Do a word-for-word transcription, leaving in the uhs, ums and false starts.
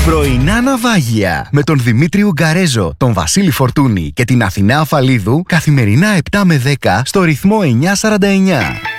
Πρωινά ναυάγια με τον Δημήτρη Ουγκαρέζο, τον Βασίλη Φορτούνη και την Αθηνά Αφαλίδου καθημερινά επτά με δέκα στο ρυθμό εννιά σαράντα εννιά.